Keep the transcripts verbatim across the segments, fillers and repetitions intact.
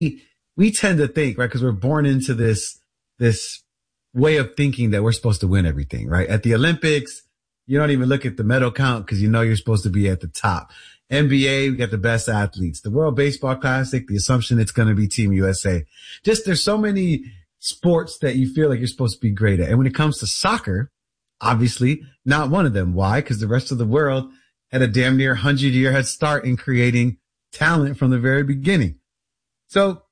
we tend to think, right, because we're born into this, this way of thinking that we're supposed to win everything, right? At the Olympics, you don't even look at the medal count because you know you're supposed to be at the top. N B A, we got the best athletes. The World Baseball Classic, the assumption it's going to be Team U S A. Just there's so many sports that you feel like you're supposed to be great at. And when it comes to soccer, obviously not one of them. Why? Because the rest of the world had a damn near hundred year head start in creating talent from the very beginning. So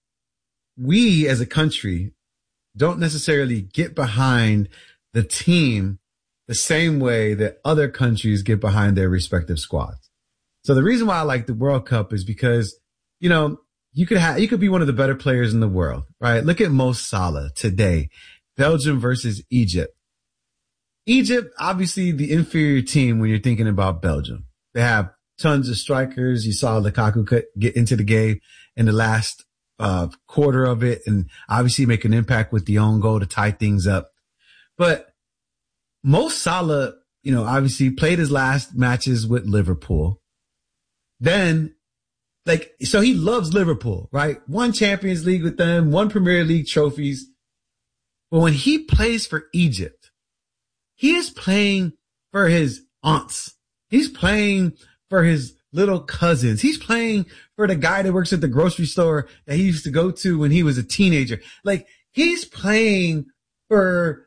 we as a country don't necessarily get behind the team the same way that other countries get behind their respective squads. So the reason why I like the World Cup is because, you know, you could have, you could be one of the better players in the world, right? Look at Mo Salah today, Belgium versus Egypt. Egypt, obviously the inferior team when you're thinking about Belgium. They have tons of strikers. You saw Lukaku get into the game in the last uh, quarter of it and obviously make an impact with the own goal to tie things up. But Mo Salah, you know, obviously played his last matches with Liverpool. Then, like, so he loves Liverpool, right? Won Champions League with them, won Premier League trophies. But when he plays for Egypt, he is playing for his aunts. He's playing for his little cousins. He's playing for the guy that works at the grocery store that he used to go to when he was a teenager. Like, he's playing for,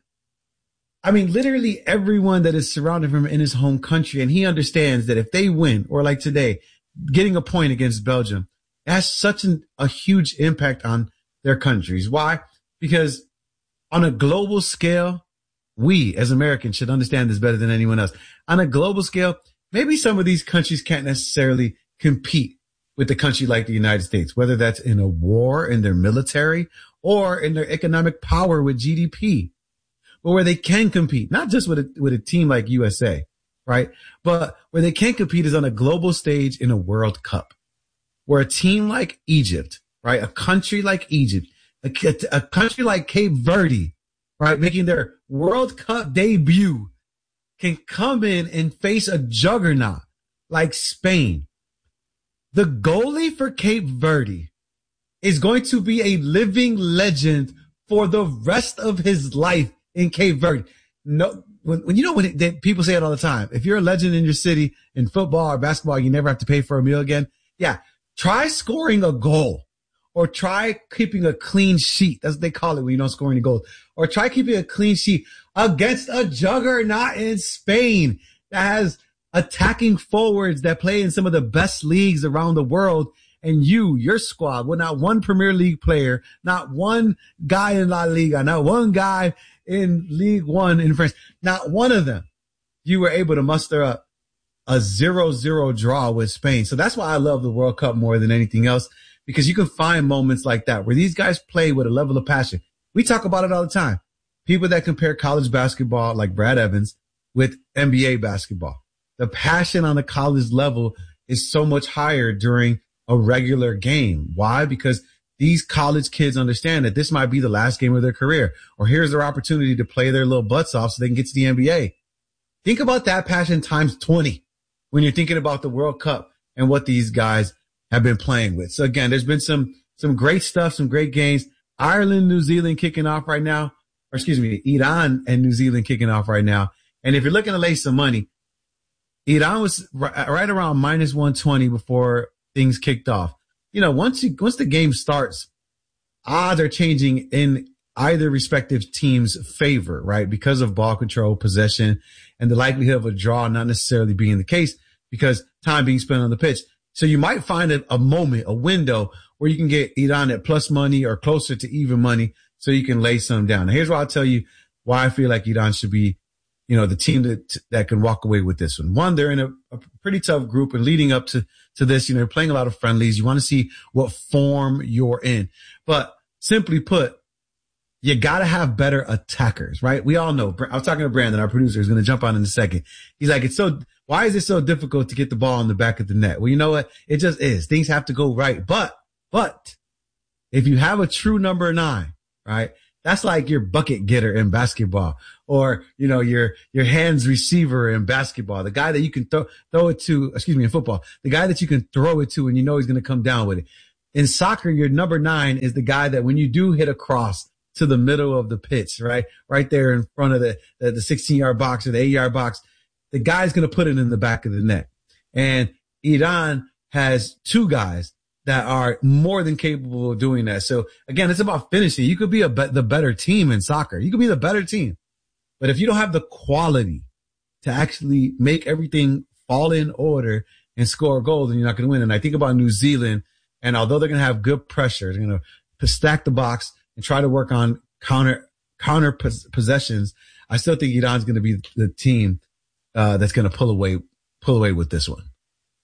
I mean, literally everyone that is surrounding him in his home country. And he understands that if they win, or like today, getting a point against Belgium, it has such an, a huge impact on their countries. Why? Because on a global scale, we as Americans should understand this better than anyone else. On a global scale, maybe some of these countries can't necessarily compete with a country like the United States, whether that's in a war in their military or in their economic power with G D P, but where they can compete, not just with a, with a team like U S A, right? But where they can compete is on a global stage in a World Cup, where a team like Egypt, right? A country like Egypt, a, a country like Cape Verde, right? Making their World Cup debut can come in and face a juggernaut like Spain. The goalie for Cape Verde is going to be a living legend for the rest of his life in Cape Verde. No, when, when you know, when it, they, people say it all the time, if you're a legend in your city in football or basketball, you never have to pay for a meal again. Yeah. Try scoring a goal or try keeping a clean sheet. That's what they call it when you don't score any goals, or try keeping a clean sheet against a juggernaut in Spain that has attacking forwards that play in some of the best leagues around the world. And you, your squad, with not one Premier League player, not one guy in La Liga, not one guy in League One in France, not one of them, you were able to muster up a zero zero draw with Spain. So that's why I love the World Cup more than anything else, because you can find moments like that where these guys play with a level of passion. We talk about it all the time. People that compare college basketball like Brad Evans with N B A basketball. The passion on the college level is so much higher during a regular game. Why? Because these college kids understand that this might be the last game of their career, or here's their opportunity to play their little butts off so they can get to the N B A. Think about that passion times twenty when you're thinking about the World Cup and what these guys have been playing with. So again, there's been some, some great stuff, some great games. Ireland, New Zealand kicking off right now, or excuse me, Iran and New Zealand kicking off right now. And if you're looking to lay some money, Iran was right around minus one twenty before things kicked off. You know, once you, once the game starts, odds are changing in either respective team's favor, right? Because of ball control, possession, and the likelihood of a draw not necessarily being the case because time being spent on the pitch. So you might find a, a moment, a window where you can get Iran at plus money or closer to even money so you can lay some down. Now, here's why I'll tell you why I feel like Iran should be, you know, the team that, that can walk away with this one. One, they're in a, a pretty tough group, and leading up to, to this, you know, they're playing a lot of friendlies. You want to see what form you're in. But simply put, you got to have better attackers, right? We all know. I was talking to Brandon, our producer, who's going to jump on in a second. He's like, it's so, why is it so difficult to get the ball in the back of the net? Well, you know what? It just is. Things have to go right. But, but if you have a true number nine, right? That's like your bucket getter in basketball, or, you know, your, your hands receiver in basketball, the guy that you can throw, throw it to, excuse me, in football, the guy that you can throw it to and you know he's going to come down with it. In soccer, your number nine is the guy that when you do hit a cross to the middle of the pitch, right, right there in front of the, the, the sixteen yard box or the eight yard box, the guy's going to put it in the back of the net. And Iran has two guys that are more than capable of doing that. So again, it's about finishing. You could be a be- the better team in soccer. You could be the better team. But if you don't have the quality to actually make everything fall in order and score goals, then you're not going to win. And I think about New Zealand, and although they're going to have good pressure, they're going to stack the box and try to work on counter, counter pos- possessions. I still think Iran's going to be the team, uh, that's going to pull away, pull away with this one.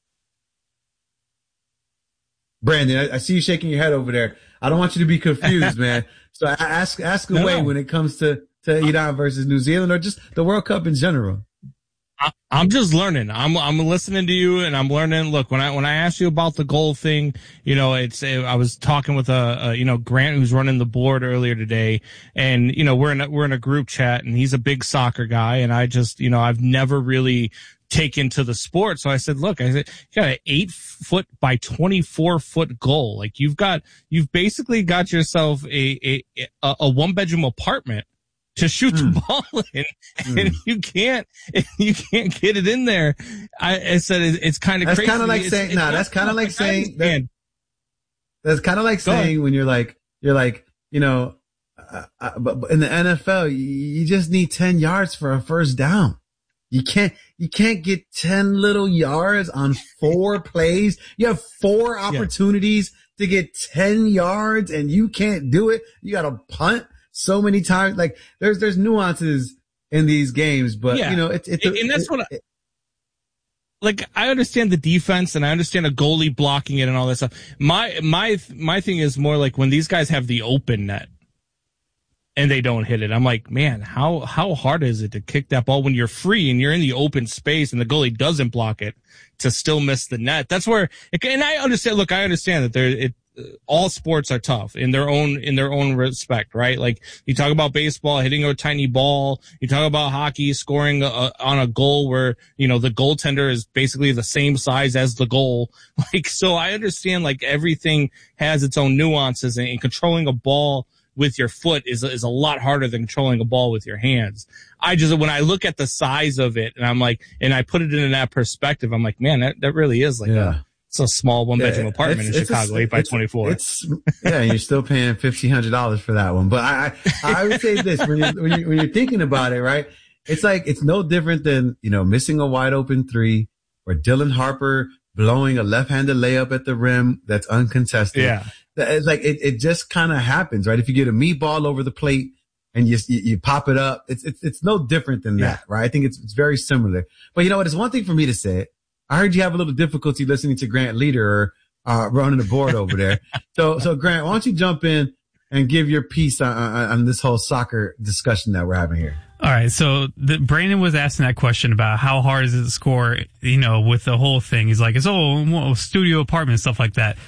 Brandon, I, I see you shaking your head over there. I don't want you to be confused, man. So I ask, ask away no. when it comes to, to Iran versus New Zealand or just the World Cup in general. I, I'm just learning. I'm, I'm listening to you and I'm learning. Look, when I, when I asked you about the goal thing, you know, it's, I was talking with a, a, you know, Grant, who's running the board earlier today. And, you know, we're in a, we're in a group chat and he's a big soccer guy. And I just, you know, I've never really taken to the sport. So I said, look, I said, you got an eight foot by twenty-four foot goal. Like you've got, you've basically got yourself a, a, a one bedroom apartment to shoot mm. the ball in, mm. and you can't, you can't get it in there. I, I said it, it's kind of crazy. That's kind of like it's, saying, it's nah, that's kind of like saying, that, that's kind of like Go saying ahead. when you're like, you're like, you know, uh, uh, but, but in the N F L, you, you just need ten yards for a first down. You can't, you can't get ten little yards on four plays. You have four opportunities yeah. to get ten yards and you can't do it. You got to punt so many times. Like there's, there's nuances in these games, but yeah. you know, it's, it's, a, and that's it, what I, like, I understand the defense and I understand a goalie blocking it and all that stuff. My, my, my thing is more like when these guys have the open net and they don't hit it. I'm like, man, how, how hard is it to kick that ball when you're free and you're in the open space and the goalie doesn't block it to still miss the net? That's where, it, and I understand, look, I understand that there, it, all sports are tough in their own, in their own respect, right? Like you talk about baseball, hitting a tiny ball. You talk about hockey, scoring a, on a goal where, you know, the goaltender is basically the same size as the goal. Like, so I understand like everything has its own nuances and, and controlling a ball with your foot is is a lot harder than controlling a ball with your hands. I just, when I look at the size of it and I'm like, and I put it in that perspective, I'm like, man, that, that really is like yeah. a, it's a small one bedroom yeah, apartment in Chicago, a, eight by twenty-four. It's, yeah, you're still paying fifteen hundred dollars for that one. But I, I, I would say this when you when you when you're thinking about it, right? It's like, it's no different than, you know, missing a wide open three or Dylan Harper blowing a left-handed layup at the rim that's uncontested. Yeah. It's like, it, it just kind of happens, right? If you get a meatball over the plate and you, you, you pop it up, it's, it's, it's no different than yeah. that, right? I think it's, it's very similar. But you know what? It's one thing for me to say it. I heard you have a little difficulty listening to Grant Leader, uh, running the board over there. So, so Grant, why don't you jump in and give your piece on, on, on this whole soccer discussion that we're having here? All right. So the, Brandon was asking that question about how hard is it to score, you know, with the whole thing. He's like, it's oh, well, studio apartment, stuff like that.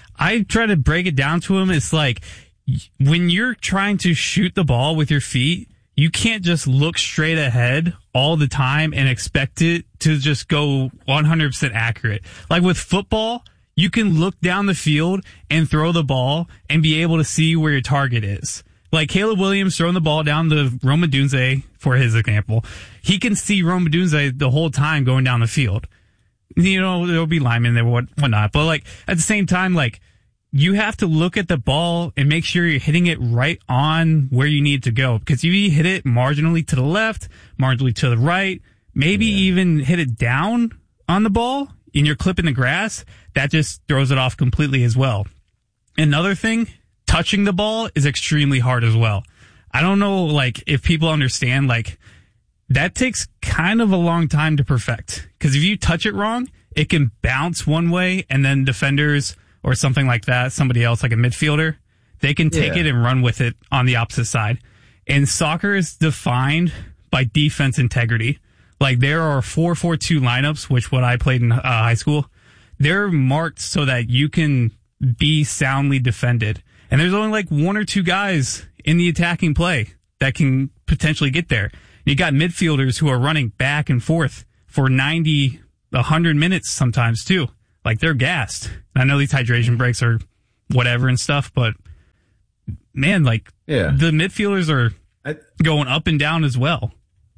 I try to break it down to him. It's like when you're trying to shoot the ball with your feet, you can't just look straight ahead all the time and expect it to just go one hundred percent accurate. Like with football, you can look down the field and throw the ball and be able to see where your target is. Like Caleb Williams throwing the ball down to Rome Odunze, for his example. He can see Rome Odunze the whole time going down the field. You know, there'll be linemen there, what, whatnot. But like, at the same time, like, you have to look at the ball and make sure you're hitting it right on where you need to go. Because if you hit it marginally to the left, marginally to the right, maybe yeah. even hit it down on the ball and you're clipping the grass, that just throws it off completely as well. Another thing, touching the ball is extremely hard as well. I don't know, like, if people understand, like, that takes kind of a long time to perfect. Because if you touch it wrong, it can bounce one way and then defenders or something like that, somebody else like a midfielder, they can take yeah. it and run with it on the opposite side. And soccer is defined by defense integrity. Like there are four four two lineups, which what I played in uh, high school, they're marked so that you can be soundly defended. And there's only like one or two guys in the attacking play that can potentially get there. You got midfielders who are running back and forth for ninety, one hundred minutes sometimes too. Like they're gassed. I know these hydration breaks are whatever and stuff. But man, like yeah. the midfielders are I, going up and down as well.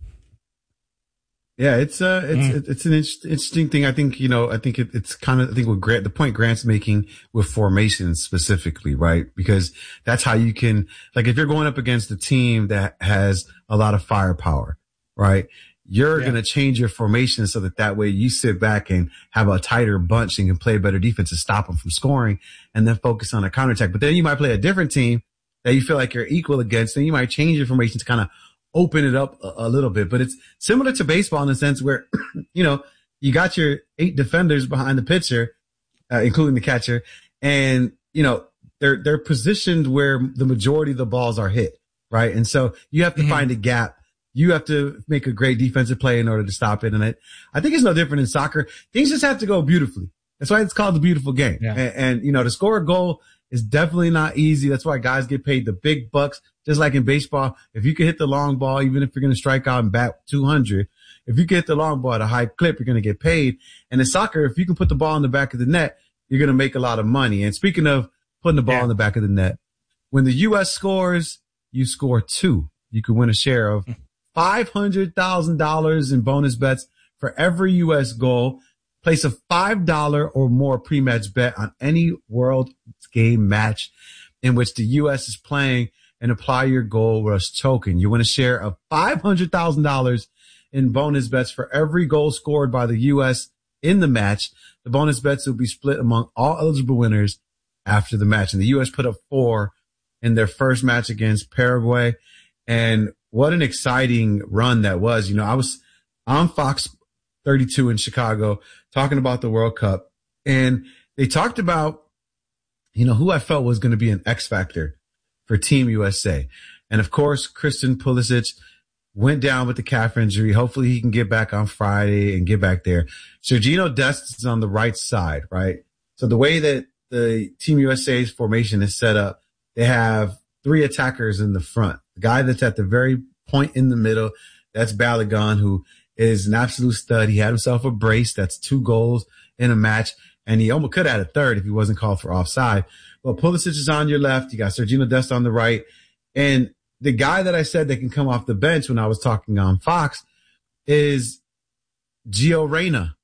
Yeah, it's uh, it's mm. it's an inter- interesting thing. I think you know, I think it, it's kind of I think what Grant, the point Grant's making with formations specifically, right? Because that's how you can, like, if you're going up against a team that has a lot of firepower, right? You're yeah. going to change your formation so that that way you sit back and have a tighter bunch and can play better defense to stop them from scoring, and then focus on a counterattack. But then you might play a different team that you feel like you're equal against, and you might change your formation to kind of open it up a, a little bit. But it's similar to baseball in the sense where, you know, you got your eight defenders behind the pitcher, uh, including the catcher, and, you know, they're, they're positioned where the majority of the balls are hit, right? And so you have to mm-hmm. find a gap. You have to make a great defensive play in order to stop it. And it, I think it's no different in soccer. Things just have to go beautifully. That's why it's called the beautiful game. Yeah. And, and, you know, to score a goal is definitely not easy. That's why guys get paid the big bucks. Just like in baseball, if you can hit the long ball, even if you're going to strike out and bat two hundred, if you can hit the long ball at a high clip, you're going to get paid. And in soccer, if you can put the ball in the back of the net, you're going to make a lot of money. And speaking of putting the ball yeah. in the back of the net, when the U S scores, you score two. You can win a share of five hundred thousand dollars in bonus bets for every U S goal. Place a five dollars or more pre-match bet on any World Game match in which the U S is playing, and apply your goal rush token. You win a share of five hundred thousand dollars in bonus bets for every goal scored by the U S in the match. The bonus bets will be split among all eligible winners after the match. And the U S put up four in their first match against Paraguay. And what an exciting run that was. You know, I was on Fox thirty-two in Chicago talking about the World Cup, and they talked about, you know, who I felt was going to be an X factor for Team U S A. And of course, Christian Pulisic went down with the calf injury. Hopefully he can get back on Friday and get back there. Sergiño Dest is on the right side, right? So the way that the Team U S A's formation is set up, they have three attackers in the front. The guy that's at the very point in the middle, that's Balogun, who is an absolute stud. He had himself a brace. That's two goals in a match. And he almost could have had a third if he wasn't called for offside. Well, Pulisic is on your left. You got Sergiño Dest on the right. And the guy that I said that can come off the bench when I was talking on Fox is Gio Reyna.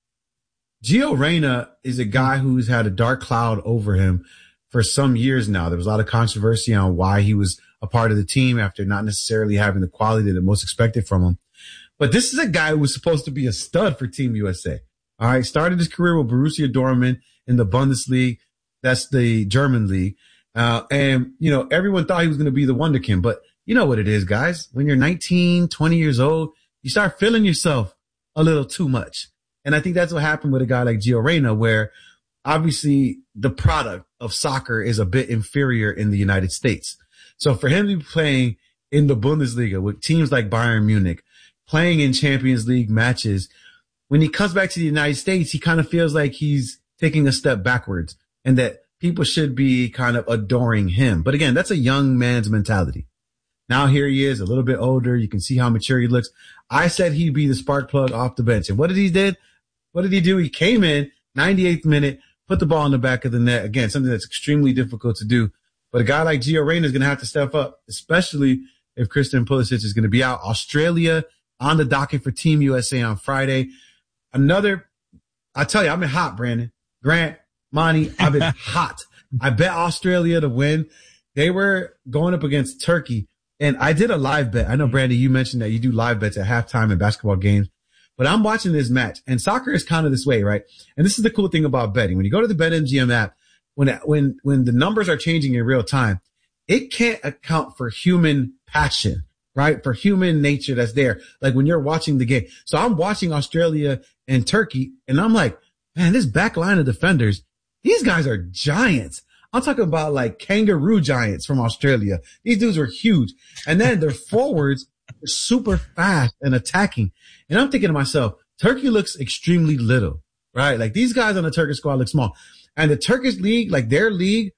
Gio Reyna is a guy who's had a dark cloud over him for some years now. There was a lot of controversy on why he was a part of the team after not necessarily having the quality that most expected from him. But this is a guy who was supposed to be a stud for Team U S A. All right. Started his career with Borussia Dortmund in the Bundesliga. That's the German league. Uh, and, you know, everyone thought he was going to be the wonderkind, but you know what it is, guys. When you're nineteen, twenty years old, you start feeling yourself a little too much. And I think that's what happened with a guy like Gio Reyna, where obviously the product of soccer is a bit inferior in the United States. So for him to be playing in the Bundesliga with teams like Bayern Munich, playing in Champions League matches, when he comes back to the United States, he kind of feels like he's taking a step backwards and that people should be kind of adoring him. But again, that's a young man's mentality. Now here he is, a little bit older. You can see how mature he looks. I said he'd be the spark plug off the bench. And what did he did? What did he do? He came in, ninety-eighth minute, put the ball in the back of the net. Again, something that's extremely difficult to do. But a guy like Gio Reyna is going to have to step up, especially if Christian Pulisic is going to be out. Australia on the docket for Team U S A on Friday. Another, I tell you, I've been hot, Brandon. Grant, Monty, I've been hot. I bet Australia to win. They were going up against Turkey. And I did a live bet. I know, Brandon, you mentioned that you do live bets at halftime in basketball games. But I'm watching this match, and soccer is kind of this way, right? And this is the cool thing about betting. When you go to the BetMGM app, when when when the numbers are changing in real time, it can't account for human passion, right? For human nature that's there. Like when you're watching the game. So I'm watching Australia and Turkey, and I'm like, man, this back line of defenders, these guys are giants. I'm talking about like kangaroo giants from Australia. These dudes are huge. And then their forwards are super fast and attacking. And I'm thinking to myself, Turkey looks extremely little, right? Like these guys on the Turkish squad look small. And the Turkish league, like their league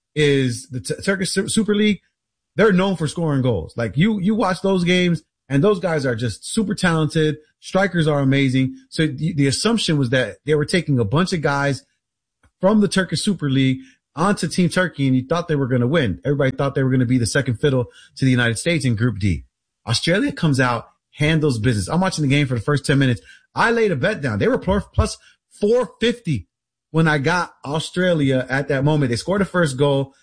is the T- Turkish Super League. They're known for scoring goals. Like you, you watch those games and those guys are just super talented. Strikers are amazing. So the, the assumption was that they were taking a bunch of guys from the Turkish Super League onto Team Turkey, and you thought they were going to win. Everybody thought they were going to be the second fiddle to the United States in Group D. Australia comes out, handles business. I'm watching the game for the first ten minutes. I laid a bet down. They were plus four fifty when I got Australia at that moment. They scored the first goal.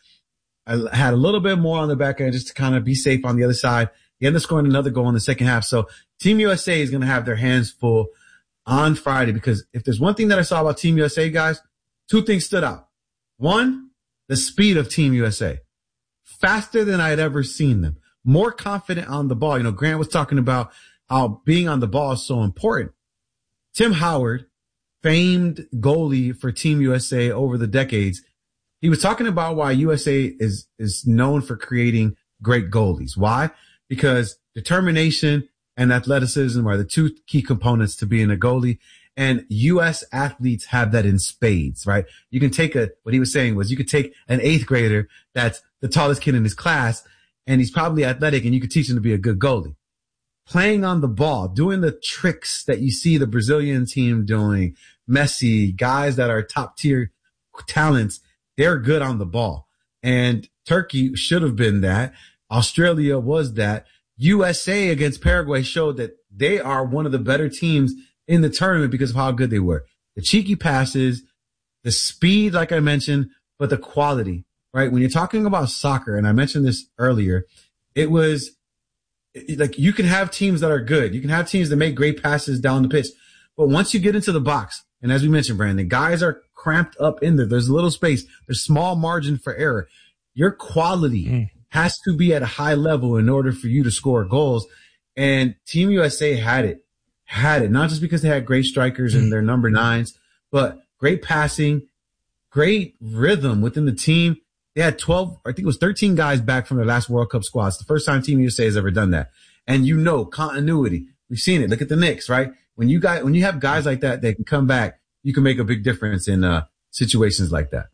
I had a little bit more on the back end just to kind of be safe on the other side. They ended up scoring another goal in the second half. So Team U S A is going to have their hands full on Friday, because if there's one thing that I saw about Team U S A, guys, two things stood out. One, the speed of Team U S A. Faster than I had ever seen them. More confident on the ball. You know, Grant was talking about how being on the ball is so important. Tim Howard, famed goalie for Team U S A over the decades, he was talking about why U S A is, is known for creating great goalies. Why? Because determination and athleticism are the two key components to being a goalie. And U S athletes have that in spades, right? You can take a, what he was saying was you could take an eighth grader that's the tallest kid in his class, and he's probably athletic, and you could teach him to be a good goalie. Playing on the ball, doing the tricks that you see the Brazilian team doing, Messi, guys that are top tier talents, they're good on the ball. And Turkey should have been that. Australia was that. U S A against Paraguay showed that they are one of the better teams in the tournament because of how good they were. The cheeky passes, the speed, like I mentioned, but the quality, right? When you're talking about soccer, and I mentioned this earlier, it was like you can have teams that are good. You can have teams that make great passes down the pitch. But once you get into the box, and as we mentioned, Brandon, guys are cramped up in there. There's a little space. There's small margin for error. Your quality mm. has to be at a high level in order for you to score goals. And Team U S A had it, had it, not just because they had great strikers and their number nines, but great passing, great rhythm within the team. They had twelve, I think it was thirteen guys back from their last World Cup squad. It's the first time Team U S A has ever done that. And you know, continuity. We've seen it. Look at the Knicks, right? When you got, when you have guys like that, that can come back, you can make a big difference in uh, situations like that.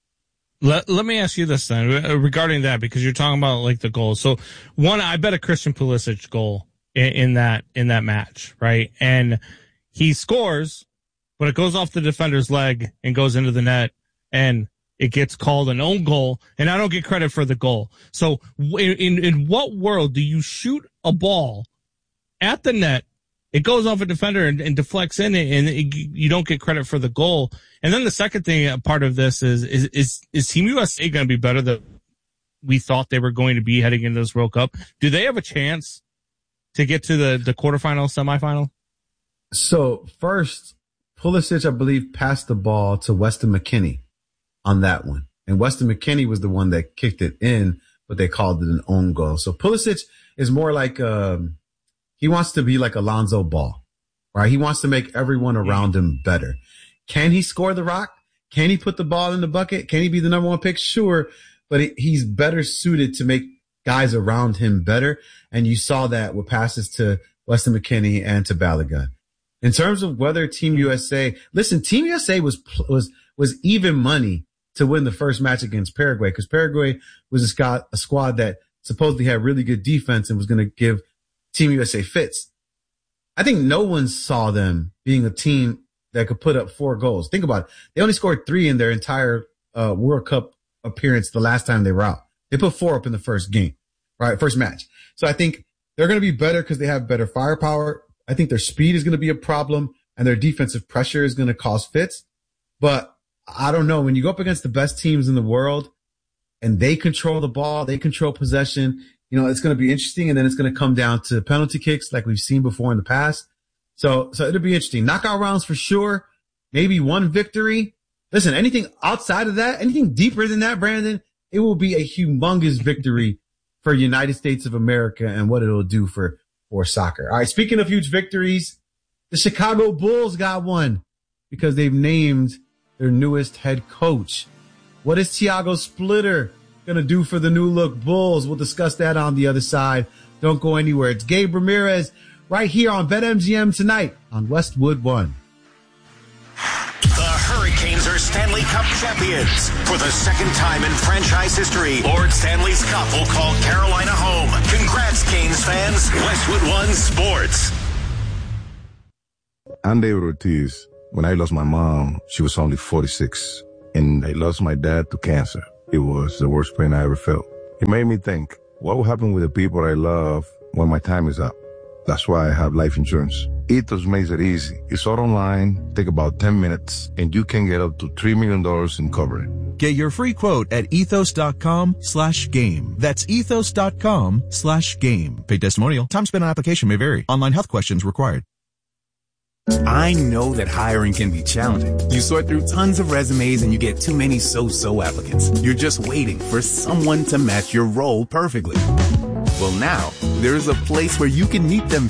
Let, let me ask you this then regarding that, because you're talking about like the goals. So one, I bet a Christian Pulisic goal in, in that, in that match, right? And he scores, but it goes off the defender's leg and goes into the net, and it gets called an own goal, and I don't get credit for the goal. So in, in, in what world do you shoot a ball at the net, it goes off a defender and, and deflects in it, and it, you don't get credit for the goal? And then the second thing, part of this is, is, is, is Team U S A going to be better than we thought they were going to be heading into this World Cup? Do they have a chance to get to the, the quarterfinal, semifinal? So first, Pulisic, I believe, passed the ball to Weston McKennie on that one. And Weston McKennie was the one that kicked it in, but they called it an own goal. So Pulisic is more like, um, he wants to be like Alonzo Ball, right? He wants to make everyone around him better. Can he score the rock? Can he put the ball in the bucket? Can he be the number one pick? Sure. But he's better suited to make guys around him better. And you saw that with passes to Weston McKennie and to Balogun. In terms of whether Team U S A, listen, Team U S A was, was, was even money to win the first match against Paraguay, because Paraguay was a squad, a squad that supposedly had really good defense and was going to give Team U S A fits. I think no one saw them being a team that could put up four goals. Think about it. They only scored three in their entire uh, World Cup appearance the last time they were out. They put four up in the first game, right? First match. So I think they're going to be better because they have better firepower. I think their speed is going to be a problem, and their defensive pressure is going to cause fits. But I don't know. When you go up against the best teams in the world and they control the ball, they control possession, you know, it's going to be interesting. And then it's going to come down to penalty kicks like we've seen before in the past. So, so it'll be interesting. Knockout rounds for sure. Maybe one victory. Listen, anything outside of that, anything deeper than that, Brandon, it will be a humongous victory for United States of America and what it'll do for, for soccer. All right. Speaking of huge victories, the Chicago Bulls got one because they've named their newest head coach. What is Thiago Splitter going to do for the new look Bulls? We'll discuss that on the other side. Don't go anywhere. It's Gabe Ramirez right here on BetMGM tonight on Westwood One. The Hurricanes are Stanley Cup champions. For the second time in franchise history, Lord Stanley's Cup will call Carolina home. Congrats, Canes fans. Westwood One Sports. I'm David Ortiz. When I lost my mom, she was only forty-six. and I lost my dad to cancer. It was the worst pain I ever felt. It made me think, what will happen with the people I love when my time is up? That's why I have life insurance. Ethos makes it easy. It's all online, take about ten minutes, and you can get up to three million dollars in coverage. Get your free quote at ethos.com slash game. That's ethos.com slash game. Paid testimonial. Time spent on application may vary. Online health questions required. I know that hiring can be challenging. You sort through tons of resumes and you get too many so-so applicants. You're just waiting for someone to match your role perfectly. Well, now, there's a place where you can meet them